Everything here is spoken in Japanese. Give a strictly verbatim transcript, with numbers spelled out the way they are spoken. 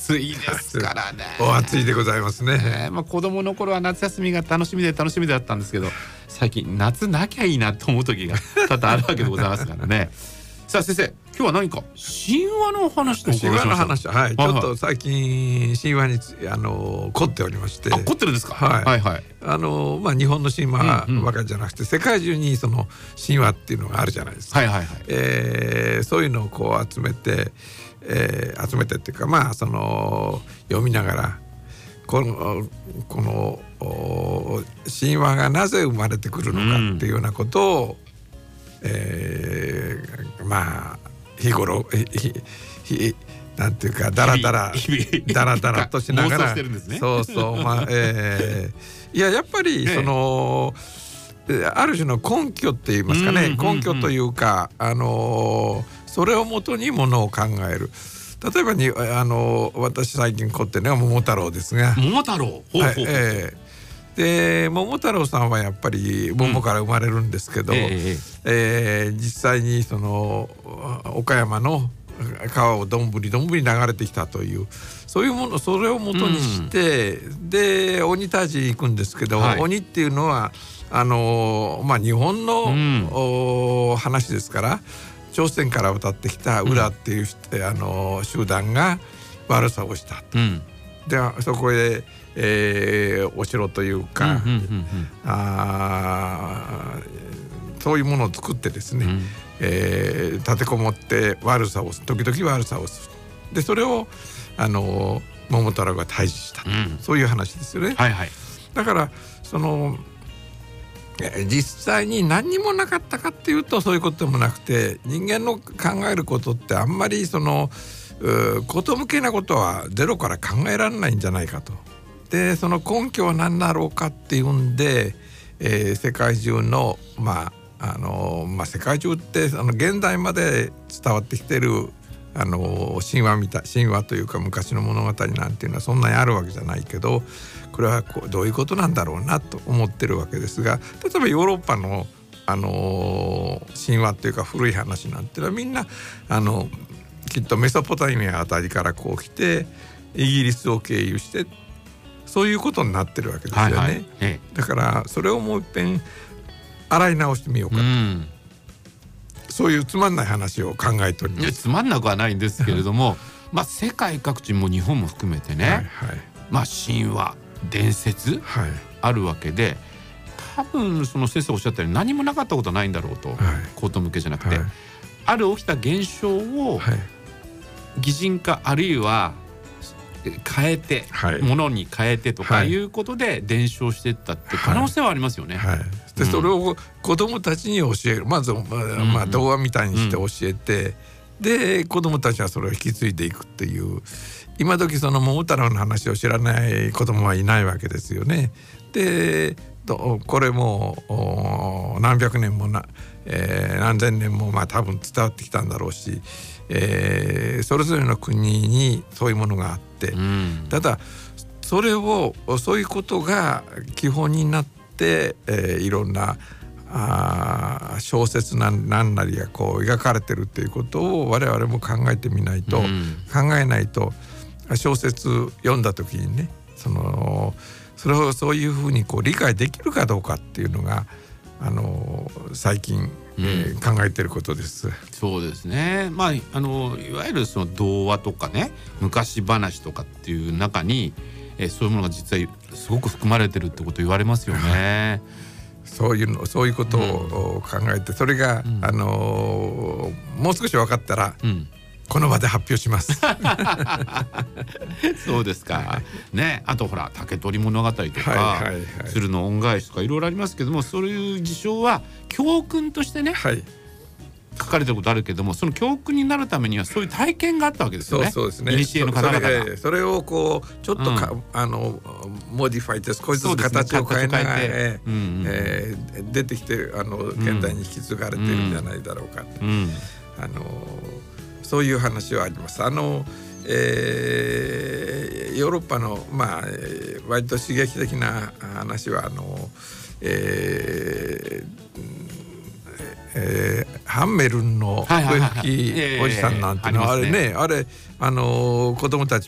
暑いですからね。 お暑いでございますね。 えーまあ、子供の頃は夏休みが楽しみで楽しみだったんですけど、最近夏なきゃいいなと思う時が多々あるわけでございますからね。さあ先生、今日は何か神話の話とお伺いしました。 神話の話、はい、 はいはい、 ちょっと最近神話にあの凝っておりまして。 あ、凝ってるんですか。 はい、 はいはい。 あのまあ日本の神話ばかりじゃなくて、うんうん、世界中にその神話っていうのがあるじゃないですか。 はいはいはい。 えー、そういうのをこう集めて、えー、集めてっていうか、まあその読みながらこのこの神話がなぜ生まれてくるのかっていうようなことを、うん、えー、まあ日頃ひひなんていうかダラダラダラダラとしながら、 ね、 そうそう、まあえー、いややっぱりその、えー、ある種の根拠って言いますかね、うんうんうん、根拠というか、あのー、それをもとにものを考える。例えばに、あのー、私最近凝ってるのは桃太郎ですが、 桃太郎、ほうほうほう、はい、 えーで桃太郎さんはやっぱり桃から生まれるんですけど、うん、えーえー、実際にその岡山の川をどんぶりどんぶり流れてきたというそういうもの、それを元にして、うん、で鬼退治に行くんですけど、はい、鬼っていうのはあの、まあ、日本の、うん、話ですから、朝鮮から渡ってきた浦っていう、うん、あの集団が悪さをしたと、うん、でそこへえー、お城というか、うんうんうんうん、あそういうものを作ってですね、うん、えー、立てこもって悪さをする、時々悪さをする。でそれをあの桃太郎が退治した、うん、そういう話ですよね、 はいはい、 だからその実際に何にもなかったかっていうとそういうことでもなくて、人間の考えることってあんまりそのこと向けなことはゼロから考えられないんじゃないかと。でその根拠は何だろうかっていうんで、えー、世界中のまああのまあ世界中ってあの現代まで伝わってきてるあの神話みたい神話というか昔の物語なんていうのはそんなにあるわけじゃないけど、これはこうどういうことなんだろうなと思ってるわけですが、例えばヨーロッパのあの神話というか古い話なんていうのはみんなあのきっとメソポタミアあたりからこう来てイギリスを経由してそういうことになってるわけですよね、はいはい、ええ、だからそれをもう一遍洗い直してみようかと、うん、そういうつまんない話を考えております。 つまんなくはないんですけれどもまあ世界各地も日本も含めてね、はいはい、まあ神話伝説、はい、あるわけで、多分その先生おっしゃったように何もなかったことはないんだろうと、はい、こと向けじゃなくて、はい、ある起きた現象を、はい、擬人化あるいは変えて、はい、ものに変えてとかいうことで伝承していったって可能性はありますよね、はいはい、 でそれを子どもたちに教える、まず、まあまあ、童話みたいにして教えて、うんうん、で子どもたちはそれを引き継いでいくっていう、今時その桃太郎の話を知らない子どもはいないわけですよね。でこれも何百年もな、えー、何千年もまあ多分伝わってきたんだろうし、えー、それぞれの国にそういうものがあって、うん、ただそれをそういうことが基本になって、えー、いろんなあ小説なんなんなりがこう描かれてるっていうことを我々も考えてみないと、うん、考えないと小説読んだ時にね、そのそれをそういうふうにこう理解できるかどうかっていうのがあの最近、えーうん、考えていることです。 そうですね、まあ、あのいわゆるその童話とかね昔話とかっていう中に、えー、そういうものが実はすごく含まれてるってこと言われますよね。 そういうのそういうことを考えて、それが、うん、あのもう少し分かったら、うん、この場で発表しますそうですかね。あとほら竹取物語とか、はいはいはい、鶴の恩返しとかいろいろありますけども、そういう事象は教訓としてね、はい、書かれてることあるけども、その教訓になるためにはそういう体験があったわけですよね。 そうそうですね。 古の方々がそ, そ, れそれをこうちょっとか、うん、あのモディファイって少しずつ形を変えながら、ねうんうんえー、出てきてあの現代に引き継がれているんじゃないだろうかって、うんうん、あのそういう話はあります。あの、えー、ヨーロッパの、まあ、割と刺激的な話はあの、えーえー、ハンメルンの笛吹きおじさんなんていうのはあれね、あれあの子供たち